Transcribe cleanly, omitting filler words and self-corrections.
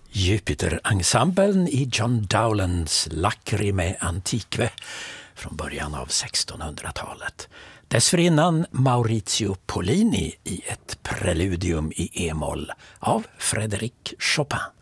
Jupiter-ensemblen i John Dowlands Lacrime Antiqua från början av 1600-talet. Dessförinnan Maurizio Pollini i ett preludium i e-moll av Frédéric Chopin.